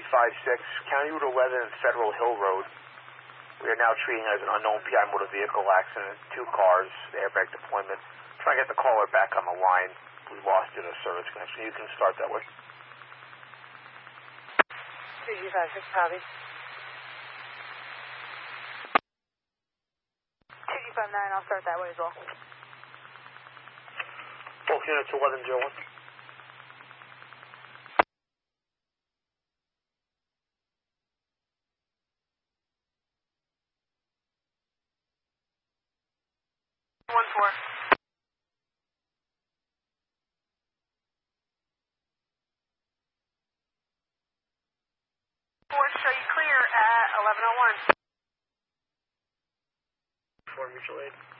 856, County Route 11 and Federal Hill Road. We are now treating as an unknown PI motor vehicle accident. 2 cars, airbag deployment. Try to get the caller back on the line. We lost it in a service connection. You can start that way. 2G56, copy. 2G59, I'll start that way as well. Both units 1101. Four. Show you clear at 1101. For mutual aid.